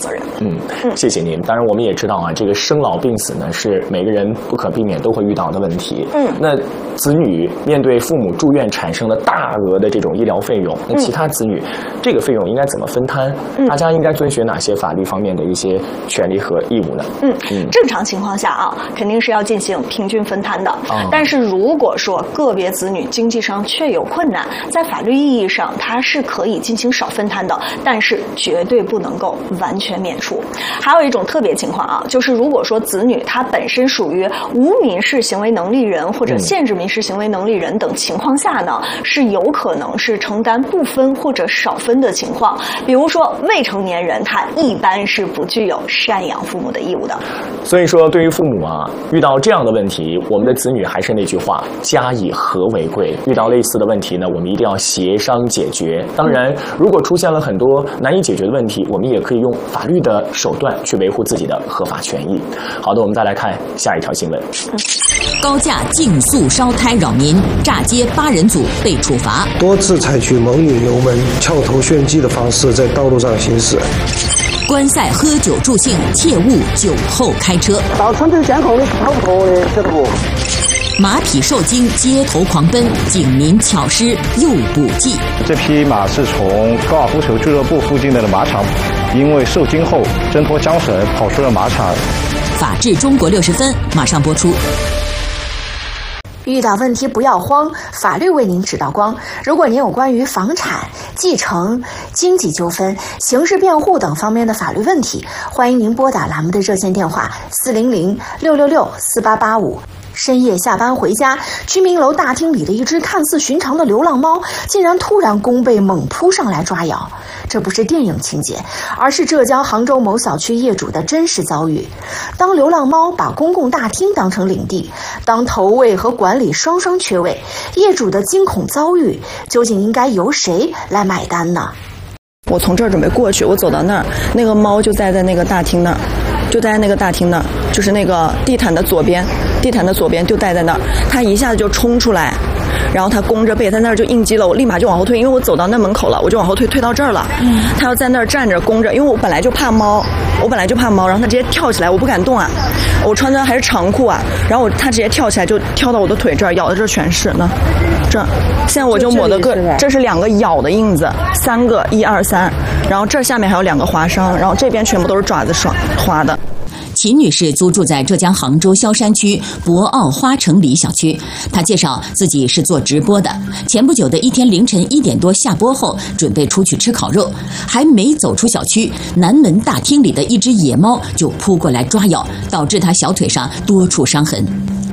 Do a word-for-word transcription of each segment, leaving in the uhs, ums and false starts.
责任。 嗯，谢谢您。当然，我们也知道啊，这个生老病死呢是每个人不可避免都会遇到的问题。嗯，那子女面对父母住院产生了大额的这种医疗费用，那其他子女、嗯、这个费用应该怎么分摊？嗯、大家应该遵循哪些法律方面的一些权利和义务呢？ 嗯嗯，正常情况下啊，肯定是要进行平均分摊的。哦、但是如果说个别子女经济上确有困难，在法律意义上它是可以进行少分摊的，但是绝对不能够完全免除。还有一种特别情况啊，就是如果说子女他本身属于无民事行为能力人或者限制民事行为能力人等情况下呢，是有可能是承担不分或者少分的情况。比如说未成年人，他一般是不具有赡养父母的义务的。 所以说，对于父母啊，遇到这样的问题，我们的子女还是那句话，家以和为贵。遇到类似的问题呢，我们一定要协商解决。当然，如果出现了很多难以解决的问题，我们也可以用法律的手段去维护自己的合法权益。好的，我们再来看下一条新闻。 高价竞速烧胎扰民，炸街八人组被处罚。 多次采取猛拧油门、翘头炫技的方式在道路上行驶。 观赛喝酒助兴，切勿酒后开车。 到村头监控的是跑不脱的，晓得不？ 马匹受惊，街头狂奔，警民巧施诱捕计。 这匹马是从高尔夫球俱乐部附近的马场，因为受惊后挣脱缰绳，跑出了马场。 法治中国六十分马上播出。 遇到问题不要慌，法律为您指道光。如果您有关于房产、继承、经济纠纷、刑事辩护等方面的法律问题，欢迎您拨打栏目的热线电话四零零六六六四八八五。深夜下班回家，居民楼大厅里的一只看似寻常的流浪猫，竟然突然弓背猛扑上来抓咬。这不是电影情节，而是浙江杭州某小区业主的真实遭遇。当流浪猫把公共大厅当成领地，当投喂和管理双双缺位，业主的惊恐遭遇究竟应该由谁来买单呢？ 我从这儿准备过去，我走到那儿，那个猫就待在那个大厅那儿，就待在那个大厅那儿，就是那个地毯的左边，地毯的左边就待在那儿，它一下子就冲出来。然后他弓着背在那儿就应激了，我立马就往后退，因为我走到那门口了，我就往后退，退到这儿了。嗯，他要在那儿站着弓着，因为我本来就怕猫，我本来就怕猫，然后他直接跳起来，我不敢动啊，我穿的还是长裤啊，然后我他直接跳起来就跳到我的腿这儿，咬的这全是呢，这儿，现在我就抹的个，这是两个咬的印子，三个，一二三，然后这下面还有两个划伤，然后这边全部都是爪子刷划的。 秦女士租住在浙江杭州萧山区博奥花城里小区。她介绍自己是做直播的，前不久的一天凌晨一点多下播后，准备出去吃烤肉，还没走出小区，南门大厅里的一只野猫就扑过来抓咬，导致她小腿上多处伤痕。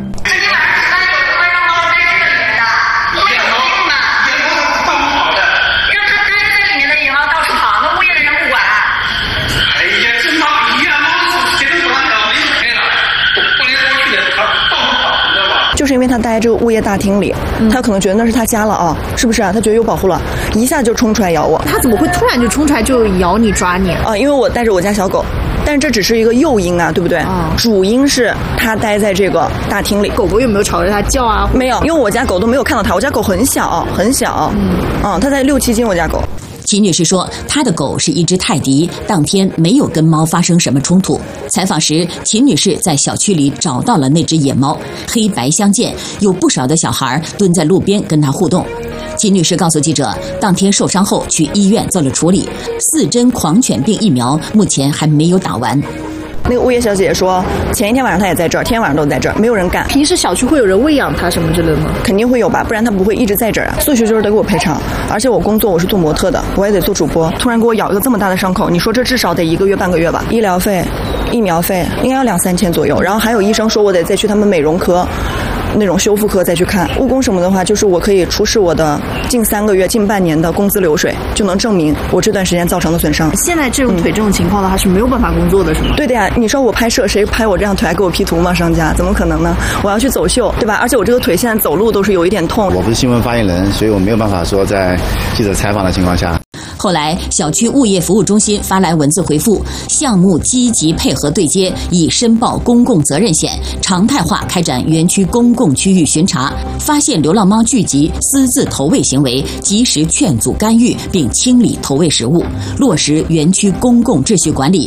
就是因为他待在这个物业大厅里，嗯、他可能觉得那是他家了啊，是不是啊？他觉得有保护了，一下就冲出来咬我。 他怎么会突然就冲出来就咬你抓你啊？因为我带着我家小狗，但是这只是一个诱因啊，对不对？啊、主因是他待在这个大厅里。 狗狗有没有吵着他叫啊？ 没有，因为我家狗都没有看到他，我家狗很小很小，嗯，嗯，它才六七斤，我家狗。 秦女士说，她的狗是一只泰迪，当天没有跟猫发生什么冲突。采访时，秦女士在小区里找到了那只野猫，黑白相间，有不少的小孩蹲在路边跟她互动。秦女士告诉记者，当天受伤后去医院做了处理，四针狂犬病疫苗目前还没有打完。 那个物业小姐姐说，前一天晚上她也在这儿，天天晚上都在这儿，没有人干。 平时小区会有人喂养她什么之类的吗？ 肯定会有吧，不然她不会一直在这儿啊。诉求就是得给我赔偿，而且我工作我是做模特的，我也得做主播，突然给我咬一个这么大的伤口，你说这至少得一个月半个月吧？医疗费、疫苗费应该要两三千左右，然后还有医生说我得再去他们美容科。那种修复科再去看误工什么的话，就是我可以出示我的近三个月、近半年的工资流水，就能证明我这段时间造成的损伤。 现在这种腿这种情况的话，是没有办法工作的，是吗？ 对的呀，你说我拍摄，谁拍我这样腿还给我 P 图吗？商家怎么可能呢？我要去走秀，对吧？而且我这个腿现在走路都是有一点痛。 我不是新闻发言人，所以我没有办法说在记者采访的情况下。 后来，小区物业服务中心发来文字回复，项目积极配合对接，已申报公共责任险，常态化开展园区公共区域巡查，发现流浪猫聚集、私自投喂行为，及时劝阻干预并清理投喂食物，落实园区公共秩序管理，